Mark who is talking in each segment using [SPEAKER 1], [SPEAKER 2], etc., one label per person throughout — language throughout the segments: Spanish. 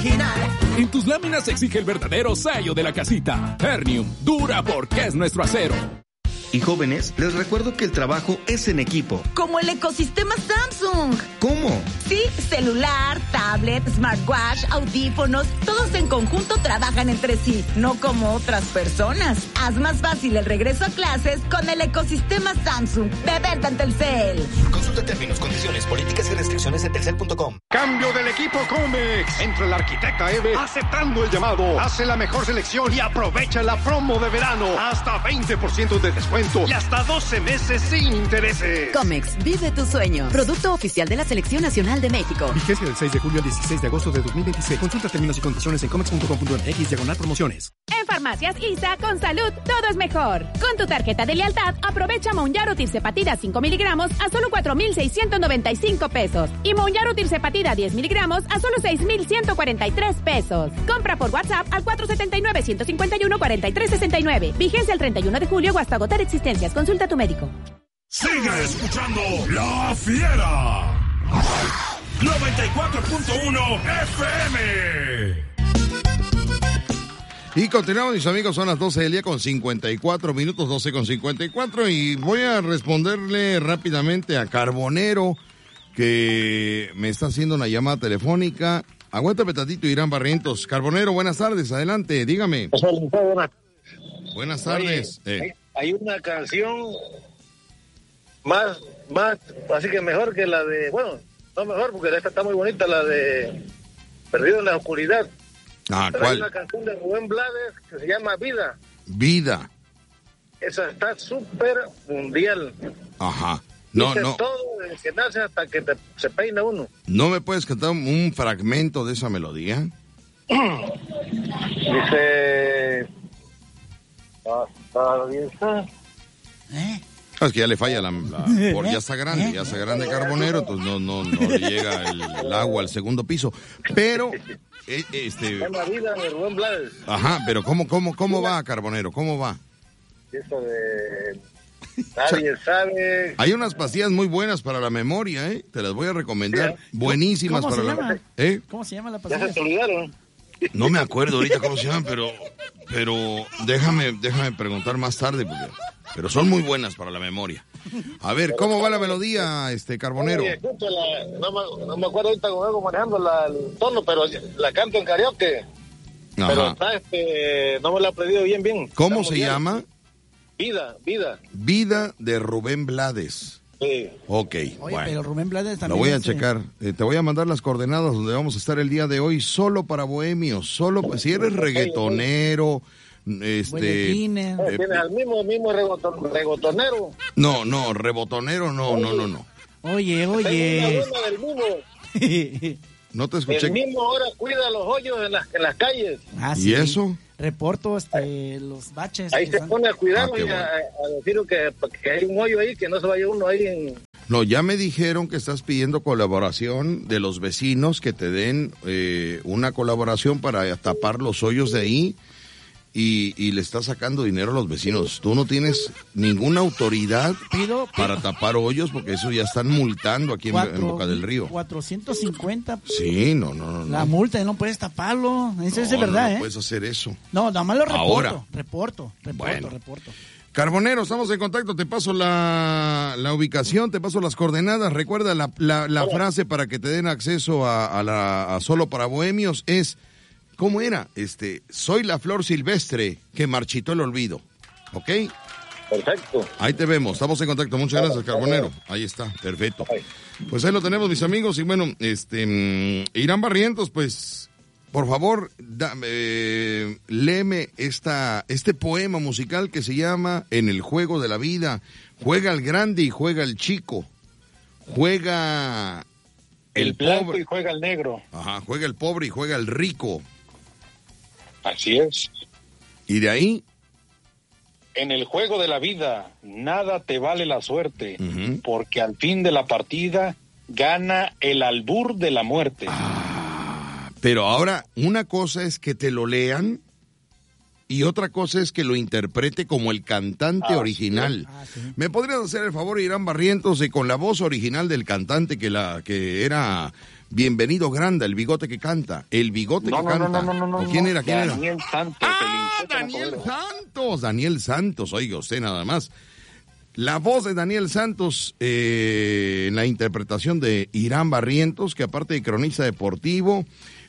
[SPEAKER 1] original.
[SPEAKER 2] En tus láminas se exige el verdadero sello de la casita. Ternium, dura porque es nuestro acero.
[SPEAKER 3] Y jóvenes, les recuerdo que el trabajo es en equipo.
[SPEAKER 4] Como el ecosistema Samsung.
[SPEAKER 3] ¿Cómo?
[SPEAKER 4] Sí, celular, tablet, smartwatch, audífonos, todos en conjunto trabajan entre sí, no como otras personas. Haz más fácil el regreso a clases con el ecosistema Samsung de Venta en Telcel.
[SPEAKER 5] Consulta términos, condiciones, políticas y restricciones en telcel.com.
[SPEAKER 6] Cambio del equipo Comex. Entra la arquitecta Eve aceptando el llamado. Hace la mejor selección y aprovecha la promo de verano. Hasta 20% de descuento y hasta 12 meses sin intereses.
[SPEAKER 7] Comex, vive tu sueño. Producto oficial de la Selección Nacional de México.
[SPEAKER 8] Vigencia del 6 de julio al 16 de agosto de 2026. Consulta términos y condiciones en comex.com.mx/promociones.
[SPEAKER 9] En Farmacias ISA, con salud, todo es mejor. Con tu tarjeta de lealtad, aprovecha Monjaro Tirzepatida 5 miligramos a solo 4,695 pesos. Y Monjaro Tirzepatida 10 miligramos a solo 6,143 pesos. Compra por WhatsApp al 479-151-4369. Vigencia el 31 de julio o hasta agotar existencias. Consulta a tu médico.
[SPEAKER 10] Sigue escuchando La Fiera. 94.1 FM.
[SPEAKER 11] Y continuamos, mis amigos, son las 12 del día con 54 minutos, 12 con 54, y voy a responderle rápidamente a Carbonero, que me está haciendo una llamada telefónica. Aguántame tantito, Irán Barrientos. Carbonero, buenas tardes, adelante, dígame. Buenas tardes.
[SPEAKER 12] Oye, hay una canción más, así que mejor que la de, bueno, no mejor, porque esta está muy bonita, la de Perdido en la Oscuridad.
[SPEAKER 11] Ah,
[SPEAKER 12] pero
[SPEAKER 11] ¿cuál?
[SPEAKER 12] hay una canción de Rubén Blades que se llama Vida.
[SPEAKER 11] Vida.
[SPEAKER 12] Esa está súper mundial.
[SPEAKER 11] Ajá.
[SPEAKER 12] Dice todo desde que nace hasta que se peina uno.
[SPEAKER 11] ¿No me puedes cantar un fragmento de esa melodía?
[SPEAKER 12] Dice...
[SPEAKER 11] Es que ya le falla ya está grande Carbonero, entonces no le llega el agua al segundo piso. Pero
[SPEAKER 12] la vida de Rubén Blades.
[SPEAKER 11] Ajá, pero ¿cómo va, Carbonero? ¿Cómo va?
[SPEAKER 12] Eso de nadie sabe.
[SPEAKER 11] Hay unas pastillas muy buenas para la memoria, te las voy a recomendar. Sí, buenísimas
[SPEAKER 13] ¿Cómo
[SPEAKER 11] para
[SPEAKER 13] se llama?
[SPEAKER 11] ¿Cómo
[SPEAKER 13] se llama la pastilla?
[SPEAKER 12] Ya se te olvidaron.
[SPEAKER 11] No me acuerdo ahorita cómo se llaman, pero déjame preguntar más tarde, pero son muy buenas para la memoria. A ver, ¿cómo va la melodía, Carbonero?
[SPEAKER 12] Oye, no me acuerdo ahorita cómo manejando el tono, pero la canto en karaoke.
[SPEAKER 11] Ajá.
[SPEAKER 12] Pero está, no me la he aprendido bien.
[SPEAKER 11] ¿Cómo se llama?
[SPEAKER 12] Vida.
[SPEAKER 11] Vida de Rubén Blades.
[SPEAKER 12] Sí.
[SPEAKER 11] Ok,
[SPEAKER 13] Oye,
[SPEAKER 11] bueno.
[SPEAKER 13] pero Rubén Blades también.
[SPEAKER 11] Lo voy a checar. Te voy a mandar las coordenadas donde vamos a estar el día de hoy, solo para bohemios, si eres reggaetonero,
[SPEAKER 12] ¿Tienes al mismo regotonero?
[SPEAKER 11] No, rebotonero, no.
[SPEAKER 13] Oye.
[SPEAKER 11] No te escuché.
[SPEAKER 12] El mismo ahora cuida los hoyos en las calles.
[SPEAKER 13] Ah,
[SPEAKER 11] ¿Y
[SPEAKER 13] sí.
[SPEAKER 11] eso?
[SPEAKER 13] Reporto los baches.
[SPEAKER 12] Ahí se pone a cuidarlo y a decir que hay un hoyo ahí, que no se vaya uno ahí en...
[SPEAKER 11] No, ya me dijeron que estás pidiendo colaboración de los vecinos, que te den una colaboración para tapar los hoyos de ahí, y le estás sacando dinero a los vecinos. Tú no tienes ninguna autoridad para tapar hoyos, porque eso ya están multando aquí en Boca del Río.
[SPEAKER 13] 450.
[SPEAKER 11] Sí, no.
[SPEAKER 13] La multa, y no puedes taparlo. Eso es verdad,
[SPEAKER 11] no puedes hacer eso.
[SPEAKER 13] No, nada más lo reporto.
[SPEAKER 11] Ahora.
[SPEAKER 13] Reporto.
[SPEAKER 11] Carbonero, estamos en contacto, te paso la ubicación, te paso las coordenadas. Recuerda, la frase para que te den acceso a Solo para Bohemios es, ¿cómo era? Soy la flor silvestre que marchitó el olvido, ¿ok?
[SPEAKER 12] Perfecto.
[SPEAKER 11] Ahí te vemos, estamos en contacto, muchas gracias, Carbonero. Ahí está, perfecto. Pues ahí lo tenemos, mis amigos, y bueno, Irán Barrientos, pues... Por favor, léeme este poema musical que se llama En el juego de la vida. Juega el grande y juega el chico. Juega
[SPEAKER 12] el blanco pobre y juega el negro.
[SPEAKER 11] Ajá, juega el pobre y juega el rico.
[SPEAKER 12] Así es.
[SPEAKER 11] ¿Y de ahí?
[SPEAKER 12] En el juego de la vida, nada te vale la suerte, porque al fin de la partida gana el albur de la muerte.
[SPEAKER 11] Pero ahora, una cosa es que te lo lean y otra cosa es que lo interprete como el cantante original.
[SPEAKER 13] Sí.
[SPEAKER 11] ¿Me podrías hacer el favor, Irán Barrientos, de con la voz original del cantante que era Bienvenido Granda, el bigote que canta? El bigote que canta.
[SPEAKER 1] No.
[SPEAKER 11] ¿Quién era?
[SPEAKER 1] Daniel Santos.
[SPEAKER 11] Daniel Santos, oiga usted nada más. La voz de Daniel Santos en la interpretación de Irán Barrientos, que aparte de cronista deportivo,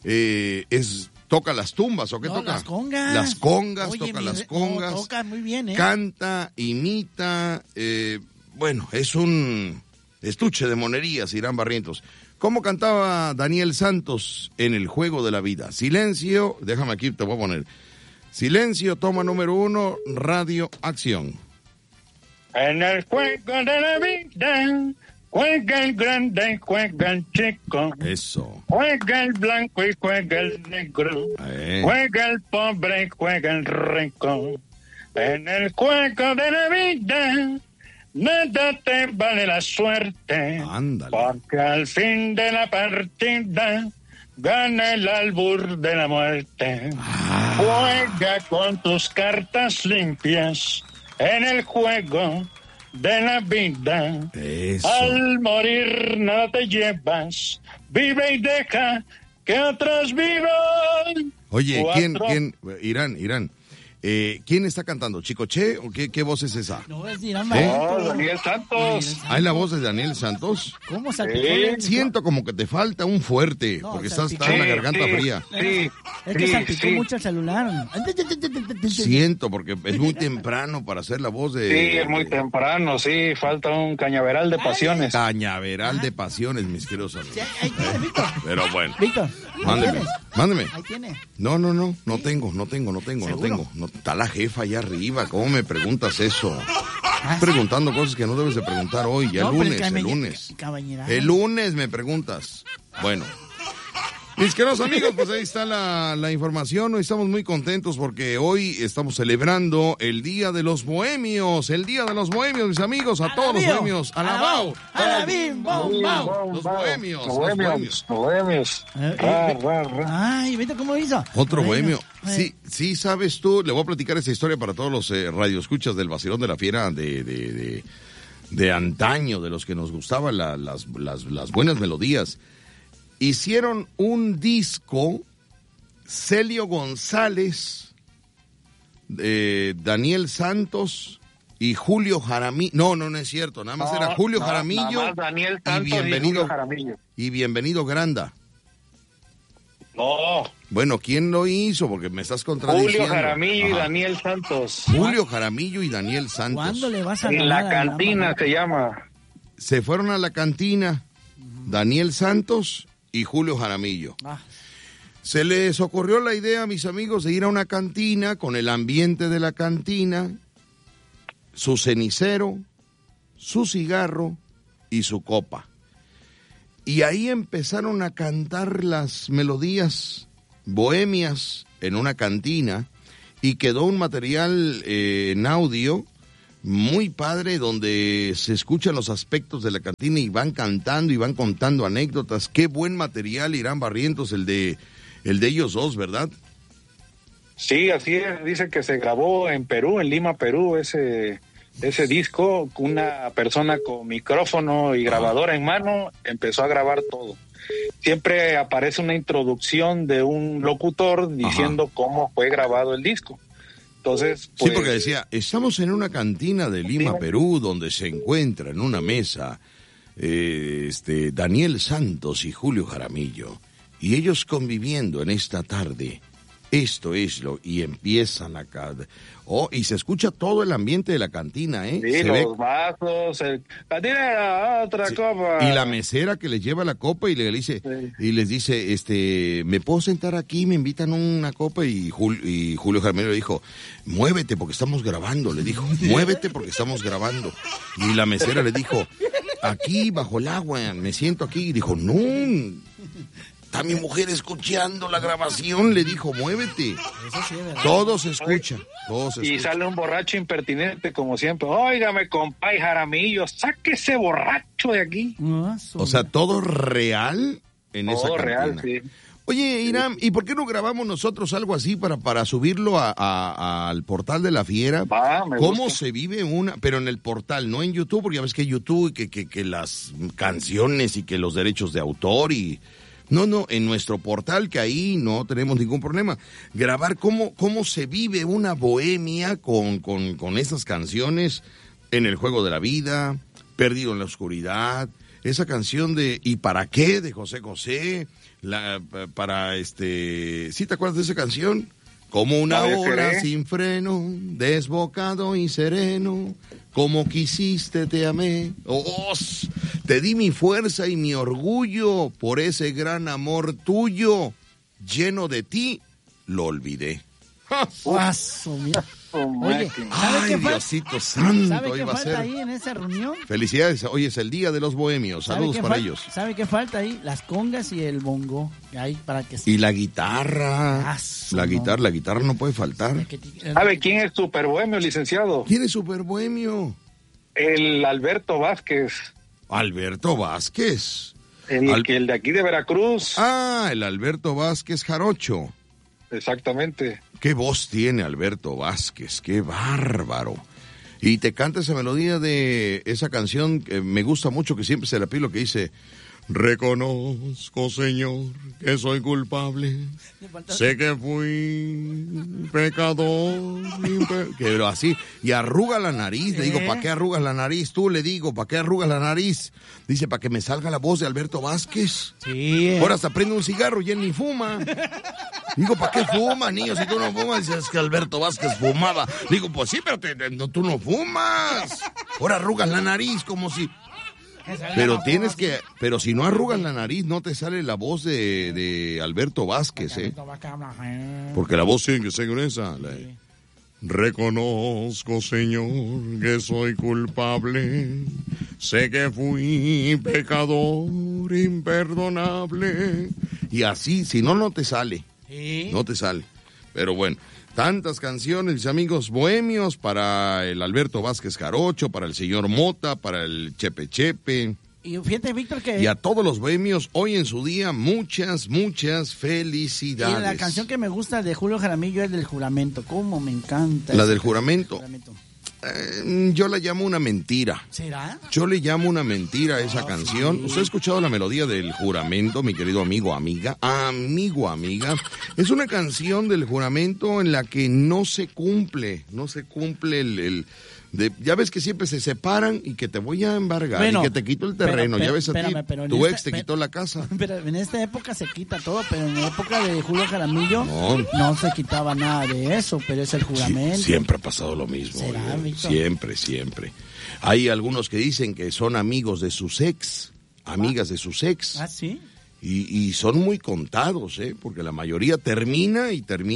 [SPEAKER 11] toca las tumbas, ¿o qué toca?
[SPEAKER 13] Las congas.
[SPEAKER 11] Las congas,
[SPEAKER 13] Oye,
[SPEAKER 11] toca las congas.
[SPEAKER 13] Toca muy bien,
[SPEAKER 11] Canta, imita, bueno, es un estuche de monerías, Irán Barrientos. ¿Cómo cantaba Daniel Santos en El Juego de la Vida? Silencio, déjame aquí, te voy a poner. Silencio, toma número 1, radio, acción.
[SPEAKER 1] En el juego de la vida, juega el grande, juega el chico.
[SPEAKER 11] Eso.
[SPEAKER 1] Juega el blanco y juega el negro. Juega el pobre y juega el rico. En el juego de la vida, nada te vale la suerte.
[SPEAKER 11] Ándale.
[SPEAKER 1] Porque al fin de la partida, gana el albur de la muerte. Juega con tus cartas limpias en el juego de la vida.
[SPEAKER 11] Eso.
[SPEAKER 1] Al morir nada te llevas, vive y deja que otros vivan.
[SPEAKER 11] Oye, ¿quién? Irán, ¿quién está cantando? ¿Chicoche o qué voz es esa?
[SPEAKER 13] No, es Irán
[SPEAKER 1] Daniel Santos.
[SPEAKER 11] ¿Hay la voz de Daniel Santos?
[SPEAKER 13] ¿Cómo salpicó?
[SPEAKER 11] Siento como que te falta un fuerte, porque está en la garganta fría.
[SPEAKER 13] Es que salpicó mucho el celular.
[SPEAKER 11] Siento, porque es muy temprano para hacer la voz de...
[SPEAKER 1] Sí, es muy temprano, sí, falta un cañaveral de pasiones.
[SPEAKER 11] Cañaveral de pasiones, mis queridos amigos.
[SPEAKER 13] Ahí tiene, Víctor.
[SPEAKER 11] Pero bueno.
[SPEAKER 13] Víctor,
[SPEAKER 11] Mándeme.
[SPEAKER 13] ahí tiene.
[SPEAKER 11] No tengo. No, está la jefa allá arriba, ¿cómo me preguntas eso? Preguntando cosas que no debes de preguntar hoy, ya el lunes. El lunes me preguntas. Bueno. Mis queridos amigos, pues ahí está la información. Hoy estamos muy contentos porque hoy estamos celebrando el Día de los Bohemios. El Día de los Bohemios, mis amigos, a todos los bohemios. ¡Alabao!
[SPEAKER 13] ¡Alabim, bom, bom!
[SPEAKER 11] Los bohemios.
[SPEAKER 13] Ay, ¿viste cómo hizo?
[SPEAKER 11] Otro bohemio. Sí, sabes tú, le voy a platicar esa historia para todos los radioescuchas del Vacilón de la Fiera de antaño, de los que nos gustaban las buenas melodías. Hicieron un disco, Celio González, Daniel Santos y Julio Jaramillo. No es cierto, nada más era Julio Jaramillo,
[SPEAKER 1] nada más Daniel Santos
[SPEAKER 11] y Bienvenido Granda.
[SPEAKER 1] No.
[SPEAKER 11] Bueno, ¿quién lo hizo? Porque me estás contradiciendo.
[SPEAKER 1] Julio Jaramillo y Daniel Santos.
[SPEAKER 11] Julio Jaramillo y Daniel Santos.
[SPEAKER 13] ¿Cuándo le vas a
[SPEAKER 1] En la cantina se llama.
[SPEAKER 11] Se fueron a la cantina, Daniel Santos y Julio Jaramillo. Se les ocurrió la idea, mis amigos, de ir a una cantina con el ambiente de la cantina, su cenicero, su cigarro y su copa. Y ahí empezaron a cantar las melodías bohemias en una cantina y quedó un material en audio muy padre, donde se escuchan los aspectos de la cantina y van cantando y van contando anécdotas. Qué buen material, Irán Barrientos, el de ellos dos, ¿verdad?
[SPEAKER 1] Sí, así es. Dice que se grabó en Perú, en Lima, Perú, ese disco. Una persona con micrófono y grabadora en mano empezó a grabar todo. Siempre aparece una introducción de un locutor diciendo cómo fue grabado el disco. Entonces, pues,
[SPEAKER 11] sí, porque decía, estamos en una cantina de Lima, Perú, donde se encuentra en una mesa Daniel Santos y Julio Jaramillo, y ellos conviviendo en esta tarde. Esto es y empiezan acá. Y se escucha todo el ambiente de la cantina, ¿eh?
[SPEAKER 1] Sí,
[SPEAKER 11] se
[SPEAKER 1] los vasos, cantinera, otra copa.
[SPEAKER 11] Y la mesera que les lleva la copa y les dice, ¿me puedo sentar aquí? Me invitan una copa, y Julio Jaramillo le dijo, muévete porque estamos grabando, le dijo, muévete porque estamos grabando. Y la mesera le dijo, aquí bajo el agua, me siento aquí. Y dijo, no, está mi mujer escuchando la grabación, le dijo, muévete.
[SPEAKER 13] Eso sí, ¿verdad?
[SPEAKER 11] Todo se escucha.
[SPEAKER 1] Y sale un borracho impertinente, como siempre. Óigame, compay Jaramillo, saque ese borracho de aquí.
[SPEAKER 11] O sea, todo real en esa cantina.
[SPEAKER 1] Todo real, sí.
[SPEAKER 11] Oye, Irán, ¿y por qué no grabamos nosotros algo así para subirlo al portal de La Fiera? ¿Cómo
[SPEAKER 1] gusta.
[SPEAKER 11] se vive pero en el portal, no en YouTube? Porque ya ves que YouTube, que las canciones y que los derechos de autor y... No, en nuestro portal, que ahí no tenemos ningún problema. Grabar cómo se vive una bohemia con esas canciones en El Juego de la Vida, Perdido en la Oscuridad, esa canción de ¿Y para qué? De José José, ¿sí te acuerdas de esa canción? Como una ola sin freno, desbocado y sereno, como quisiste te amé. ¡Oh! Te di mi fuerza y mi orgullo por ese gran amor tuyo. Lleno de ti, lo olvidé.
[SPEAKER 13] Oye,
[SPEAKER 11] ay, Diosito santo,
[SPEAKER 13] ¿sabe qué
[SPEAKER 11] iba a
[SPEAKER 13] falta
[SPEAKER 11] ser.
[SPEAKER 13] ahí en esa reunión?
[SPEAKER 11] Felicidades, hoy es el Día de los Bohemios, saludos para ellos.
[SPEAKER 13] ¿Sabe qué falta ahí? Las congas y el bongo, ahí para que...
[SPEAKER 11] Y la guitarra, la guitarra no puede faltar.
[SPEAKER 1] ¿Sabe quién es super bohemio, licenciado?
[SPEAKER 11] ¿Quién es super bohemio?
[SPEAKER 1] El Alberto Vázquez.
[SPEAKER 11] Alberto Vázquez.
[SPEAKER 1] El de aquí de Veracruz.
[SPEAKER 11] Ah, el Alberto Vázquez Jarocho.
[SPEAKER 1] Exactamente.
[SPEAKER 11] Qué voz tiene Alberto Vázquez, qué bárbaro. Y te canta esa melodía de esa canción que me gusta mucho, que siempre se la pido, que dice: reconozco, Señor, que soy culpable, sé que fui pecador, pero así, y arruga la nariz, le digo, ¿para qué arrugas la nariz? Tú le digo, ¿para qué arrugas la nariz? Dice, para que me salga la voz de Alberto Vázquez.
[SPEAKER 13] Sí.
[SPEAKER 11] Ahora hasta prende un cigarro y él ni fuma. Digo, ¿para qué fuma, niño? Si tú no fumas, dices que Alberto Vázquez fumaba. Digo, pues sí, pero tú no fumas. Ahora arrugas la nariz como si... Pero si no arrugas la nariz, no te sale la voz de Alberto Vázquez, ¿eh? Porque la voz tiene que ser gruesa. Reconozco, Señor, que soy culpable, sé que fui pecador imperdonable. Y así, si no te sale. No te sale. Pero bueno, tantas canciones, mis amigos bohemios, para el Alberto Vázquez Jarocho, para el señor Mota, para el Chepe Chepe.
[SPEAKER 13] Y fíjate, Víctor, que...
[SPEAKER 11] Y a todos los bohemios, hoy en su día, muchas felicidades.
[SPEAKER 13] Y la canción que me gusta de Julio Jaramillo es del Juramento. Cómo me encanta.
[SPEAKER 11] La del Juramento. Yo la llamo una mentira.
[SPEAKER 13] ¿Será?
[SPEAKER 11] Yo le llamo una mentira a esa canción. ¿Usted ha escuchado la melodía del Juramento, mi querido amigo, amiga? Amigo, amiga. Es una canción del Juramento en la que no se cumple ya ves que siempre se separan y que te voy a embargar, bueno, y que te quito el terreno. Ya ves a ti, tu ex te quitó la casa.
[SPEAKER 13] Pero en esta época se quita todo, pero en la época de Julio Jaramillo no se quitaba nada de eso, pero es el Juramento.
[SPEAKER 11] Siempre ha pasado lo mismo.
[SPEAKER 13] ¿Será,
[SPEAKER 11] Siempre. Hay algunos que dicen que son amigos de sus ex, amigas de sus ex.
[SPEAKER 13] ¿Ah, sí?
[SPEAKER 11] Y son muy contados, porque la mayoría termina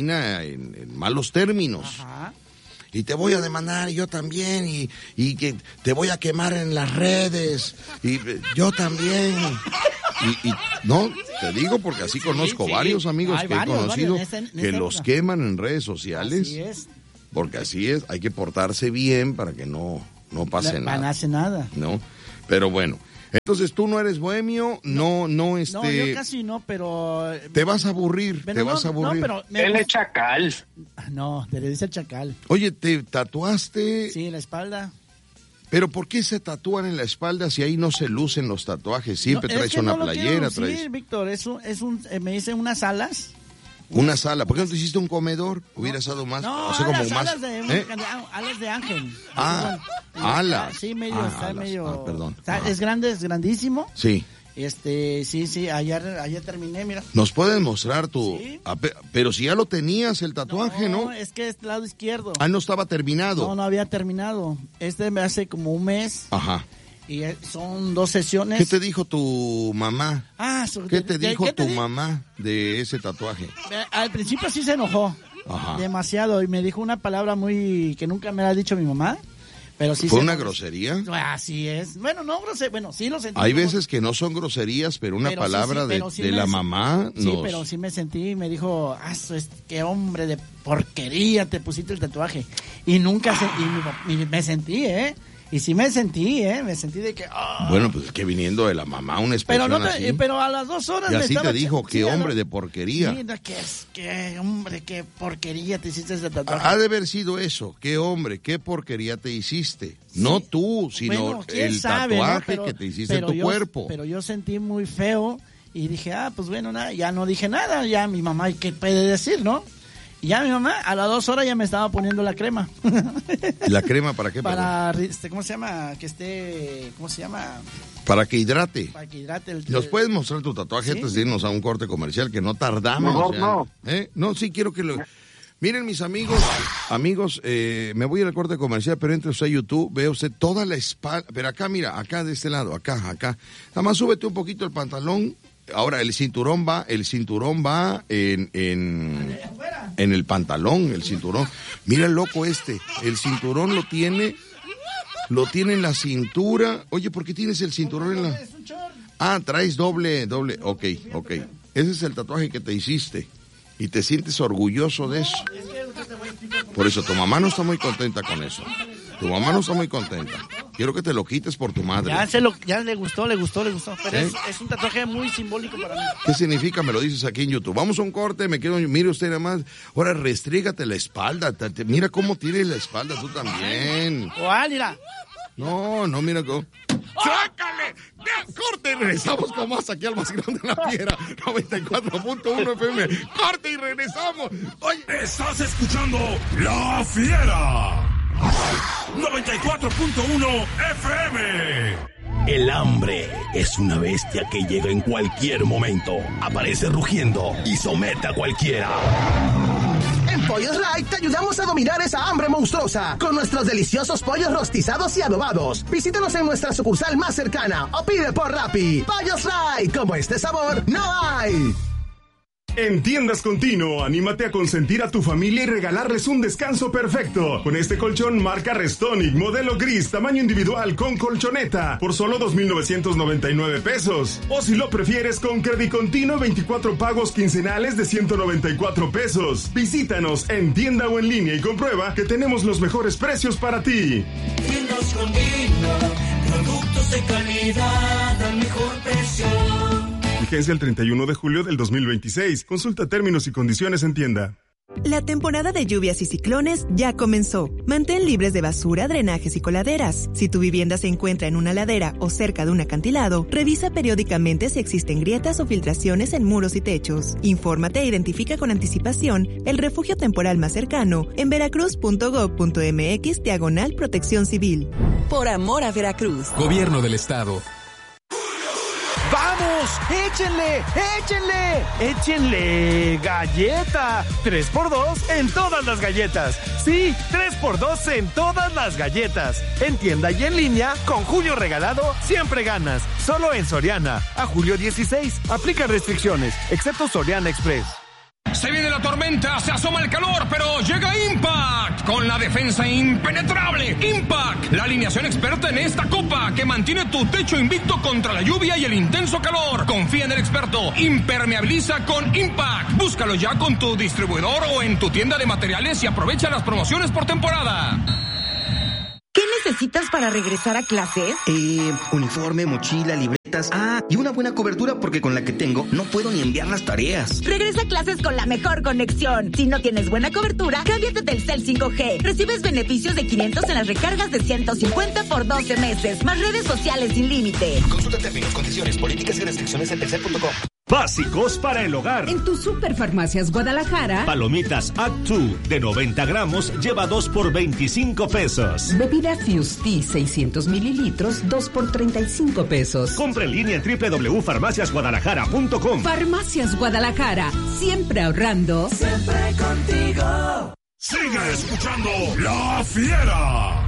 [SPEAKER 11] en malos términos.
[SPEAKER 13] Ajá.
[SPEAKER 11] Y te voy a demandar, y yo también, y que te voy a quemar en las redes, y yo también. Y no, te digo porque así conozco varios amigos que he conocido que los queman en redes sociales.
[SPEAKER 13] Así es.
[SPEAKER 11] Porque así es, hay que portarse bien para que no pase nada.
[SPEAKER 13] No hace nada.
[SPEAKER 11] No, pero bueno. Entonces, tú no eres bohemio, no.
[SPEAKER 13] No, yo casi no, pero...
[SPEAKER 11] Te vas a aburrir, vas a aburrir.
[SPEAKER 13] No, pero
[SPEAKER 1] él es chacal.
[SPEAKER 13] No, te le dice el chacal.
[SPEAKER 11] Oye, ¿te tatuaste?
[SPEAKER 13] Sí, en la espalda.
[SPEAKER 11] ¿Pero por qué se tatúan en la espalda si ahí no se lucen los tatuajes? Siempre traes una playera, traes...
[SPEAKER 13] Sí, Víctor, me dicen unas alas.
[SPEAKER 11] Una sala, ¿por qué no te hiciste un comedor? Hubieras dado más,
[SPEAKER 13] no,
[SPEAKER 11] o sea, como más.
[SPEAKER 13] Alas de ángel.
[SPEAKER 11] Alas.
[SPEAKER 13] Sí, medio.
[SPEAKER 11] Perdón.
[SPEAKER 13] Es grande, es grandísimo.
[SPEAKER 11] Sí.
[SPEAKER 13] Sí, ayer terminé, mira.
[SPEAKER 11] ¿Nos puedes mostrar tu...?
[SPEAKER 13] ¿Sí?
[SPEAKER 11] Pero si ya lo tenías el tatuaje, ¿no?
[SPEAKER 13] No, es que es el lado izquierdo.
[SPEAKER 11] No estaba terminado.
[SPEAKER 13] No había terminado. Me hace como un mes.
[SPEAKER 11] Ajá.
[SPEAKER 13] Y son 2 sesiones.
[SPEAKER 11] ¿Qué te dijo tu mamá? ¿Qué te dijo tu mamá de ese tatuaje?
[SPEAKER 13] Al principio sí se enojó.
[SPEAKER 11] Ajá.
[SPEAKER 13] Demasiado. Y me dijo una palabra que nunca me la ha dicho mi mamá. Pero sí
[SPEAKER 11] ¿Fue una grosería?
[SPEAKER 13] Así es. Bueno, no grosería. Bueno, sí lo sentí.
[SPEAKER 11] Hay veces que no son groserías, pero una palabra de la mamá
[SPEAKER 13] Sí, pero sí me sentí y me dijo, qué hombre de porquería te pusiste el tatuaje. Y nunca me sentí, Y sí me sentí de que...
[SPEAKER 11] Bueno, pues es que viniendo de la mamá una expresión así.
[SPEAKER 13] Pero a las 2 horas
[SPEAKER 11] y
[SPEAKER 13] me
[SPEAKER 11] así
[SPEAKER 13] estaba...
[SPEAKER 11] te dijo, qué hombre de porquería.
[SPEAKER 13] Mira, qué porquería te hiciste ese tatuaje.
[SPEAKER 11] Ha de haber sido eso, qué hombre, qué porquería te hiciste. Sí. No tú, sino el tatuaje, ¿no? Que te hiciste en tu cuerpo.
[SPEAKER 13] Pero yo sentí muy feo y dije, pues bueno, nada, ya no dije nada, ya mi mamá, ¿qué puede decir, no? Y ya mi mamá, a las 2 horas ya me estaba poniendo la crema.
[SPEAKER 11] ¿La crema para qué?
[SPEAKER 13] Para, ¿cómo se llama?
[SPEAKER 11] Para que hidrate.
[SPEAKER 13] Para que hidrate.
[SPEAKER 11] ¿Nos puedes mostrar tu tatuaje antes de irnos a un corte comercial? Que no tardamos.
[SPEAKER 12] Mejor no.
[SPEAKER 11] No, sí quiero que lo... Miren, mis amigos, me voy al corte comercial, pero entre usted a YouTube, ve usted toda la espalda. Pero acá, mira, acá de este lado, acá. Nada más súbete un poquito el pantalón. Ahora, el cinturón va en el pantalón, el cinturón. Mira el loco el cinturón lo tiene en la cintura. Oye, ¿por qué tienes el cinturón en la...? Traes doble, ok. Ese es el tatuaje que te hiciste y te sientes orgulloso de eso. Por eso tu mamá no está muy contenta con eso. Tu mamá no está muy contenta. Quiero que te lo quites por tu madre.
[SPEAKER 13] Ya le gustó. Pero es un tatuaje muy simbólico para mí.
[SPEAKER 11] ¿Qué significa? Me lo dices aquí en YouTube. Vamos a un corte, mire usted nada más. Ahora restrígate la espalda. Mira cómo tienes la espalda tú también.
[SPEAKER 13] Mira.
[SPEAKER 11] No, mira cómo. ¡Sácale! ¡Corte! Y regresamos con más aquí al vacilón de la fiera. 94.1 FM. ¡Corte y regresamos!
[SPEAKER 10] Oye, estás escuchando La Fiera. 94.1 FM.
[SPEAKER 14] El hambre es una bestia que llega en cualquier momento. Aparece rugiendo y somete a cualquiera.
[SPEAKER 15] En Pollos Right te ayudamos a dominar esa hambre monstruosa con nuestros deliciosos pollos rostizados y adobados. Visítanos en nuestra sucursal más cercana o pide por Rappi. Pollos Right, como este sabor no hay.
[SPEAKER 16] En Tiendas Continuo, anímate a consentir a tu familia y regalarles un descanso perfecto. Con este colchón marca Restonic, modelo gris, tamaño individual con colchoneta, por solo 2,999 pesos. O si lo prefieres, con Credit Continuo, 24 pagos quincenales de 194 pesos. Visítanos en tienda o en línea y comprueba que tenemos los mejores precios para ti.
[SPEAKER 17] Tiendas Continuo, productos de calidad al mejor precio.
[SPEAKER 16] Vigencia el 31 de julio del 2026. Consulta términos y condiciones en tienda.
[SPEAKER 18] La temporada de lluvias y ciclones ya comenzó. Mantén libres de basura, drenajes y coladeras. Si tu vivienda se encuentra en una ladera o cerca de un acantilado, revisa periódicamente si existen grietas o filtraciones en muros y techos. Infórmate e identifica con anticipación el refugio temporal más cercano en veracruz.gov.mx/protección civil.
[SPEAKER 7] Por amor a Veracruz.
[SPEAKER 2] Gobierno del Estado.
[SPEAKER 19] ¡Vamos! ¡Échenle galleta! 3x2 en todas las galletas. Sí, 3x2 en todas las galletas. En tienda y en línea, con Julio Regalado, siempre ganas. Solo en Soriana. A julio 16. Aplica restricciones, excepto Soriana Express.
[SPEAKER 20] Se viene la tormenta, se asoma el calor, pero llega Impact con la defensa impenetrable. Impact, la alineación experta en esta copa que mantiene tu techo invicto contra la lluvia y el intenso calor. Confía en el experto. Impermeabiliza con Impact. Búscalo ya con tu distribuidor o en tu tienda de materiales y aprovecha las promociones por temporada.
[SPEAKER 4] ¿Qué necesitas para regresar a clases?
[SPEAKER 3] Uniforme, mochila, libretas. Y una buena cobertura porque con la que tengo no puedo ni enviar las tareas.
[SPEAKER 4] Regresa a clases con la mejor conexión. Si no tienes buena cobertura, cámbiate del Telcel 5G. Recibes beneficios de 500 en las recargas de 150 por 12 meses. Más redes sociales sin límite.
[SPEAKER 5] Consulta términos, condiciones, políticas y restricciones en telcel.com.
[SPEAKER 21] Básicos para el hogar.
[SPEAKER 22] En tu Superfarmacias Guadalajara.
[SPEAKER 21] Palomitas Act 2 de 90 gramos lleva 2 por 25 pesos.
[SPEAKER 22] Bebida Fusti 600 mililitros 2 por 35 pesos.
[SPEAKER 21] Compra en línea en www.farmaciasguadalajara.com.
[SPEAKER 22] Farmacias Guadalajara, siempre ahorrando.
[SPEAKER 17] Siempre contigo.
[SPEAKER 10] Sigue escuchando La Fiera.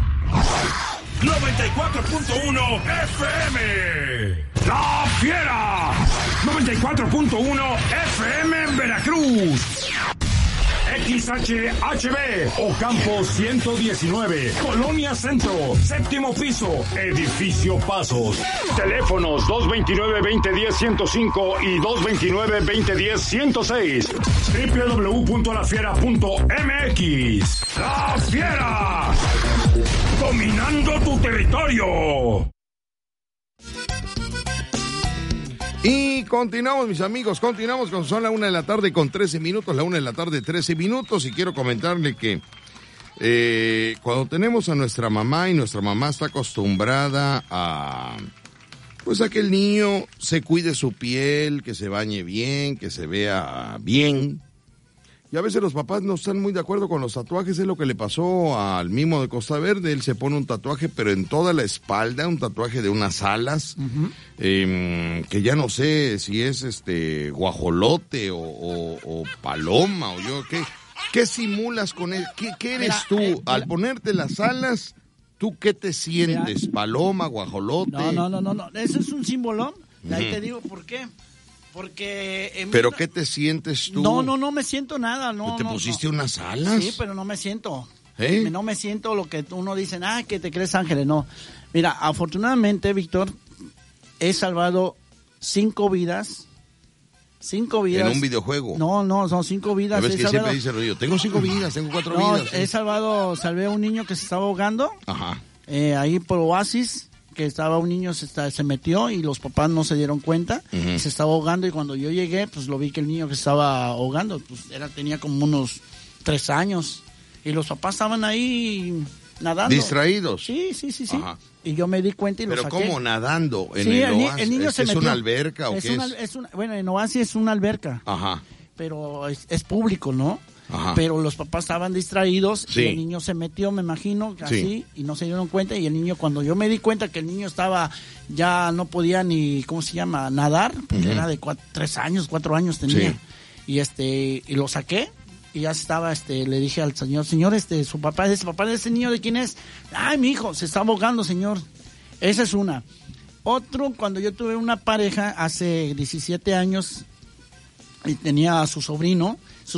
[SPEAKER 10] 94.1 FM. La Fiera. 94.1 FM en Veracruz. XHHB, Ocampo 119, Colonia Centro, séptimo piso, Edificio Pasos. Teléfonos 229-2010-105 y 229-2010-106. www.lafiera.mx. ¡La Fiera! ¡Dominando tu territorio!
[SPEAKER 11] Y continuamos, mis amigos, son la 1 de la tarde con 13 minutos, la 1 de la tarde 13 minutos, y quiero comentarle que cuando tenemos a nuestra mamá y nuestra mamá está acostumbrada a que el niño se cuide su piel, que se bañe bien, que se vea bien. Y a veces los papás no están muy de acuerdo con los tatuajes. Es lo que le pasó al Mimo de Costa Verde. Él se pone un tatuaje, pero en toda la espalda, un tatuaje de unas alas, que ya no sé si es guajolote o paloma o yo qué. ¿Qué simulas con él? ¿Qué eres tú? Al ponerte las alas, ¿tú qué te sientes? ¿Paloma, guajolote?
[SPEAKER 13] No. Eso es un símbolo. Ahí te digo por qué. Porque...
[SPEAKER 11] ¿Pero qué te sientes tú?
[SPEAKER 13] No me siento nada.
[SPEAKER 11] ¿Te pusiste unas alas?
[SPEAKER 13] Sí, pero no me siento. No me siento lo que uno dice, que te crees ángeles. No. Mira, afortunadamente, Víctor, he salvado 5 vidas. 5 vidas.
[SPEAKER 11] ¿En un videojuego?
[SPEAKER 13] No, son 5 vidas.
[SPEAKER 11] ¿Sabes que siempre dice Rodrigo? Tengo 5 vidas, tengo 4 vidas.
[SPEAKER 13] Salvé a un niño que se estaba ahogando.
[SPEAKER 11] Ajá.
[SPEAKER 13] Ahí por Oasis. Que estaba un niño, se metió y los papás no se dieron cuenta, y se estaba ahogando, y cuando yo llegué, pues lo vi que el niño que estaba ahogando, pues tenía como unos 3 años, y los papás estaban ahí nadando.
[SPEAKER 11] ¿Distraídos?
[SPEAKER 13] Sí. Ajá. Y yo me di cuenta y lo saqué.
[SPEAKER 11] ¿Pero cómo nadando en el Oasis?
[SPEAKER 13] El niño se metió.
[SPEAKER 11] ¿Es una alberca o qué es?
[SPEAKER 13] Bueno, en Oasis es una alberca.
[SPEAKER 11] Ajá.
[SPEAKER 13] Pero es público, ¿no?
[SPEAKER 11] Ajá.
[SPEAKER 13] Pero los papás estaban distraídos,
[SPEAKER 11] sí.
[SPEAKER 13] Y el niño se metió, me imagino, así, sí. Y no se dieron cuenta, y el niño, cuando yo me di cuenta que el niño ya no podía ni, nadar, porque era de 3 años, 4 años tenía, sí. Y lo saqué, y ya estaba, le dije al señor, su papá de ese niño, ¿de quién es? Ay, mi hijo, se está ahogando, señor. Esa es una. Otro, cuando yo tuve una pareja hace 17 años, y tenía a su sobrino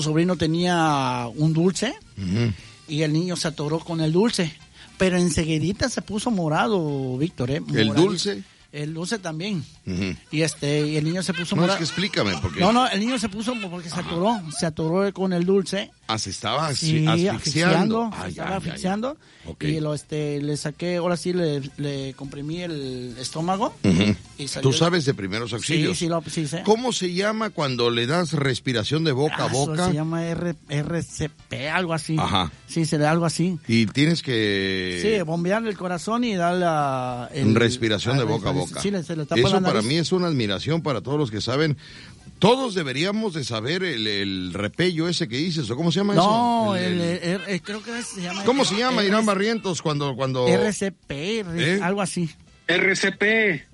[SPEAKER 13] tenía un dulce, y el niño se atoró con el dulce, pero enseguidita se puso morado, Víctor,
[SPEAKER 11] ¿El dulce?
[SPEAKER 13] El dulce también. Y el niño se puso morado.
[SPEAKER 11] Es que explícame, porque...
[SPEAKER 13] No, el niño se puso porque se atoró con el dulce.
[SPEAKER 11] Se estaba
[SPEAKER 13] asfixiando.
[SPEAKER 11] asfixiando.
[SPEAKER 13] Okay. Y le saqué, ahora sí le comprimí el estómago. Y salió.
[SPEAKER 11] ¿Tú sabes de primeros auxilios?
[SPEAKER 13] Sí sé.
[SPEAKER 11] ¿Cómo se llama cuando le das respiración de boca a boca?
[SPEAKER 13] Se llama RCP, algo así.
[SPEAKER 11] Ajá.
[SPEAKER 13] Sí, se le da algo así.
[SPEAKER 11] Y tienes que...
[SPEAKER 13] Sí, bombearle el corazón y darle
[SPEAKER 11] respiración de boca a boca.
[SPEAKER 13] Sí, se le tapa
[SPEAKER 11] Eso
[SPEAKER 13] la nariz.
[SPEAKER 11] Para mí es una admiración para todos los que saben. Todos deberíamos de saber el repello ese que dices, ¿o cómo se llama eso?
[SPEAKER 13] No, creo que se llama...
[SPEAKER 11] ¿Cómo se llama, Irán Barrientos, cuando...
[SPEAKER 13] RCP, algo así.
[SPEAKER 1] RCP.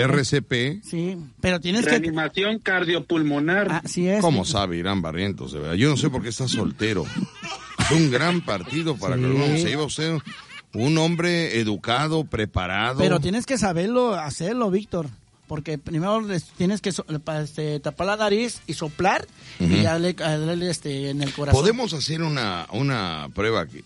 [SPEAKER 13] Sí, pero tienes
[SPEAKER 1] Reanimación cardiopulmonar.
[SPEAKER 13] Así es.
[SPEAKER 11] ¿Cómo sabe Irán Barrientos? De verdad? Yo no sé por qué está soltero. Es un gran partido para que uno se iba a usted... Un hombre educado, preparado.
[SPEAKER 13] Pero tienes que saberlo hacerlo, Víctor. Porque primero tienes que tapar la nariz y soplar y darle en el corazón.
[SPEAKER 11] Podemos hacer una prueba aquí.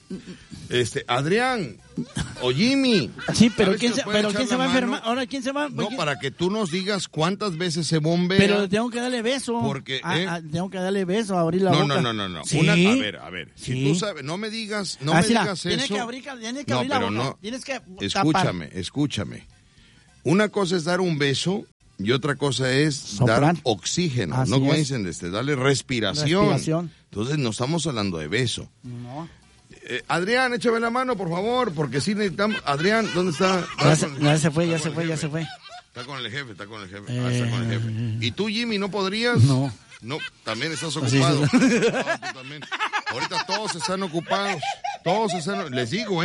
[SPEAKER 11] Adrián o Jimmy.
[SPEAKER 13] Sí, pero ¿quién se va a enfermar? Ahora, ¿quién se va?
[SPEAKER 11] No, para que tú nos digas cuántas veces se bombea.
[SPEAKER 13] Pero tengo que darle beso.
[SPEAKER 11] Porque,
[SPEAKER 13] tengo que darle beso, abrir la boca.
[SPEAKER 11] No.
[SPEAKER 13] ¿Sí?
[SPEAKER 11] A ver. Si tú sabes, no me digas eso.
[SPEAKER 13] Tienes que abrir la boca.
[SPEAKER 11] No.
[SPEAKER 13] Tienes que
[SPEAKER 11] Escúchame. Una cosa es dar un beso y otra cosa es
[SPEAKER 13] soplar.
[SPEAKER 11] Dar oxígeno.
[SPEAKER 13] Así
[SPEAKER 11] no como
[SPEAKER 13] es.
[SPEAKER 11] dicen, darle respiración. Entonces no estamos hablando de beso.
[SPEAKER 13] No.
[SPEAKER 11] Adrián, échame la mano, por favor, porque si necesitamos... Adrián, ¿dónde está?
[SPEAKER 13] Ya se fue.
[SPEAKER 11] Está con el jefe. Está con el jefe. ¿Y tú, Jimmy, no podrías?
[SPEAKER 13] No,
[SPEAKER 11] también estás ocupado.
[SPEAKER 13] Sí.
[SPEAKER 11] No, tú también. Ahorita todos están ocupados. Les digo,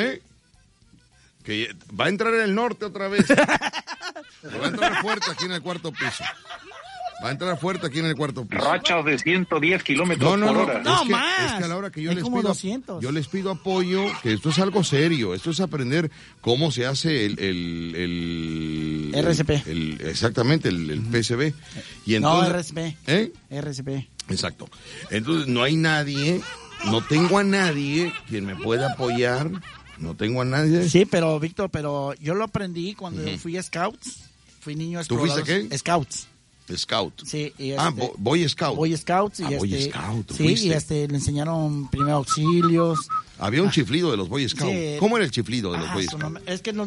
[SPEAKER 11] que va a entrar en el norte otra vez. Va a entrar fuerte aquí en el cuarto piso.
[SPEAKER 1] Rachas de 110 kilómetros por hora.
[SPEAKER 11] Es que a la hora que yo les pido apoyo, que esto es algo serio. Esto es aprender cómo se hace el
[SPEAKER 13] RCP.
[SPEAKER 11] Exactamente, el PCB. Y entonces,
[SPEAKER 13] RCP. RCP.
[SPEAKER 11] Exacto. Entonces no hay nadie no tengo a nadie quien me pueda apoyar. No tengo a nadie.
[SPEAKER 13] Sí, pero Víctor, yo lo aprendí cuando fui a Scouts. Fui niño explorador.
[SPEAKER 11] ¿Tú fuiste qué?
[SPEAKER 13] Scouts.
[SPEAKER 11] Scout.
[SPEAKER 13] Sí. Y
[SPEAKER 11] Boy Scout.
[SPEAKER 13] Boy Scouts.
[SPEAKER 11] Boy Scout.
[SPEAKER 13] Sí, y le enseñaron primeros auxilios.
[SPEAKER 11] Había un chiflido de los Boy Scouts. Sí. ¿Cómo era el chiflido de los Boy Scouts?
[SPEAKER 13] Es que no.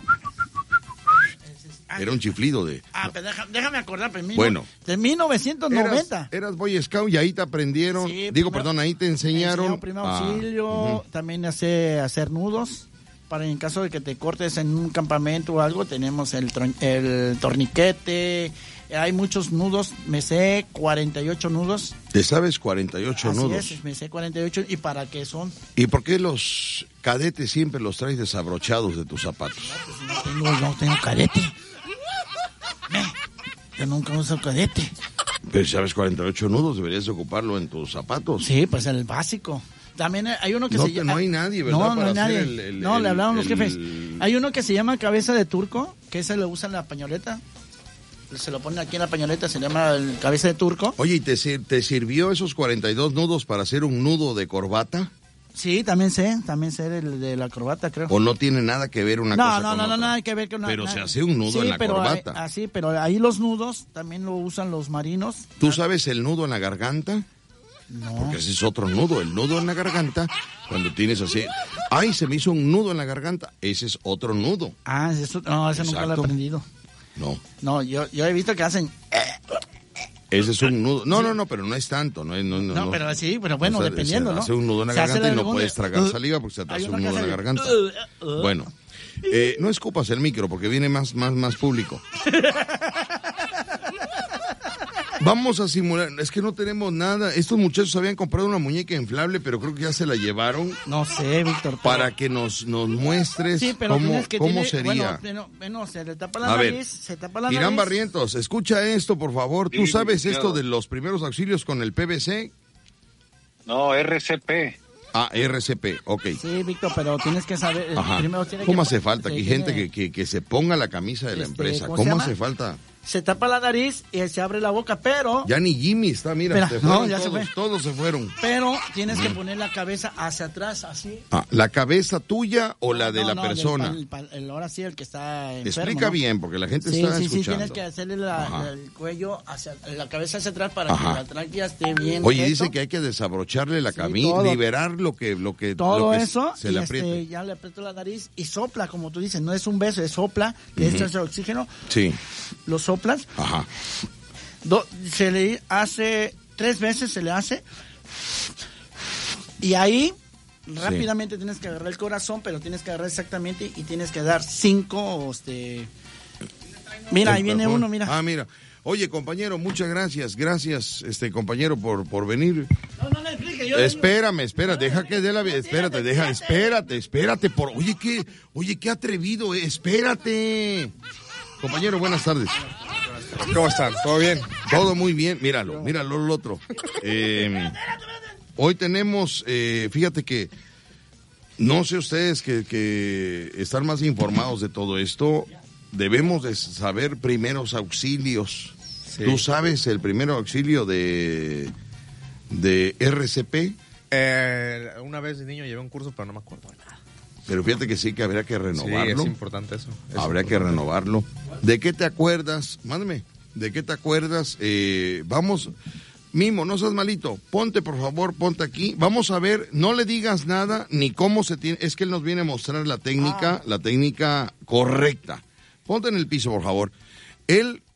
[SPEAKER 11] Era un chiflido de...
[SPEAKER 13] pero déjame acordar,
[SPEAKER 11] bueno.
[SPEAKER 13] De 1990.
[SPEAKER 11] Eras Boy Scout y ahí te aprendieron, ahí te enseñaron.
[SPEAKER 13] Primer auxilio, también hacer nudos. Para en caso de que te cortes en un campamento o algo, tenemos el torniquete. Hay muchos nudos, me sé 48 nudos.
[SPEAKER 11] ¿Te sabes 48 nudos?
[SPEAKER 13] Así es, me sé 48. ¿Y para qué son?
[SPEAKER 11] ¿Y por qué los cadetes siempre los traes desabrochados de tus zapatos?
[SPEAKER 13] No tengo cadete. Yo nunca uso cadete.
[SPEAKER 11] Pero si sabes 48 nudos, deberías ocuparlo en tus zapatos.
[SPEAKER 13] Sí, pues el básico. También hay uno que se llama...
[SPEAKER 11] No hay nadie, ¿verdad?
[SPEAKER 13] No hay nadie. Le hablaron los jefes. Hay uno que se llama cabeza de turco, que ese lo usa en la pañoleta. Se lo ponen aquí en la pañoleta, se llama el cabeza de turco.
[SPEAKER 11] Oye, ¿y te sirvió esos 42 nudos para hacer un nudo de corbata?
[SPEAKER 13] Sí, también sé el de la corbata, creo.
[SPEAKER 11] ¿O no tiene nada que ver una cosa con otra?
[SPEAKER 13] No, nada que ver con
[SPEAKER 11] Pero se hace un nudo en la corbata.
[SPEAKER 13] Pero ahí los nudos también lo usan los marinos.
[SPEAKER 11] ¿Tú sabes el nudo en la garganta?
[SPEAKER 13] No.
[SPEAKER 11] Porque ese es otro nudo, el nudo en la garganta, cuando tienes así, ¡ay, se me hizo un nudo en la garganta! Ese es otro nudo.
[SPEAKER 13] Ese nunca lo he aprendido. No, yo he visto que hacen...
[SPEAKER 11] Ese es un nudo. No, pero no es tanto. No,
[SPEAKER 13] pero sí, pero bueno, dependiendo, ¿no?
[SPEAKER 11] Se hace un nudo en la garganta y no puedes tragar saliva porque se te hace un nudo en la garganta. Bueno, no escupas el micro porque viene más público. Vamos a simular, es que no tenemos nada. Estos muchachos habían comprado una muñeca inflable, pero creo que ya se la llevaron.
[SPEAKER 13] No sé, Víctor.
[SPEAKER 11] Para que nos muestres cómo sería.
[SPEAKER 13] Bueno, se le tapa la nariz, se tapa la nariz.
[SPEAKER 11] Irán Barrientos, escucha esto, por favor. ¿Tú sabes esto de los primeros auxilios con el PVC?
[SPEAKER 1] No, RCP.
[SPEAKER 11] RCP, ok.
[SPEAKER 13] Sí, Víctor, pero tienes que saber. Primero
[SPEAKER 11] ¿Cómo hace falta aquí gente que se ponga la camisa de la empresa? ¿Cómo hace falta?
[SPEAKER 13] Se tapa la nariz y se abre la boca, pero...
[SPEAKER 11] Ya ni Jimmy está, mira, todos se fueron.
[SPEAKER 13] Pero tienes que poner la cabeza hacia atrás, así.
[SPEAKER 11] ¿La cabeza tuya o la de la persona?
[SPEAKER 13] Ahora sí, el que está enfermo.
[SPEAKER 11] Explica bien, porque la gente está escuchando.
[SPEAKER 13] Sí, tienes que hacerle el cuello, la cabeza hacia atrás para que la tráquea esté bien.
[SPEAKER 11] Oye, dice que hay que desabrocharle la camisa, liberar lo que
[SPEAKER 13] todo eso,
[SPEAKER 11] se le apriete.
[SPEAKER 13] Ya le aprieto la nariz y sopla, como tú dices, no es un beso, es sopla, le echas el oxígeno.
[SPEAKER 11] Sí.
[SPEAKER 13] Lo soplas. Se le hace 3 veces, se le hace. Y ahí rápidamente tienes que agarrar el corazón, pero tienes que agarrar exactamente y tienes que dar 5. Mira, ahí viene uno, mira.
[SPEAKER 11] Mira. Oye, compañero, muchas gracias. Gracias, compañero, por venir.
[SPEAKER 13] No le explique.
[SPEAKER 11] Espérame, deja que dé la vida. Espérate. Oye, qué atrevido, espérate. Compañero, buenas tardes.
[SPEAKER 6] ¿Cómo están? ¿Todo bien?
[SPEAKER 11] Todo muy bien. Míralo el otro. Hoy tenemos, fíjate que, no sé ustedes que están más informados de todo esto, debemos de saber primeros auxilios. Sí. ¿Tú sabes el primer auxilio de RCP?
[SPEAKER 6] Una vez de niño llevé un curso, pero no me acuerdo de nada.
[SPEAKER 11] Pero fíjate que sí, que habría que renovarlo.
[SPEAKER 6] Sí, es importante eso.
[SPEAKER 11] Habría que renovarlo. ¿De qué te acuerdas? Mándame. ¿De qué te acuerdas? Vamos, Mimo, no seas malito. Ponte, por favor, ponte aquí. Vamos a ver, no le digas nada ni cómo se tiene. Es que él nos viene a mostrar la técnica correcta. Ponte en el piso, por favor. Él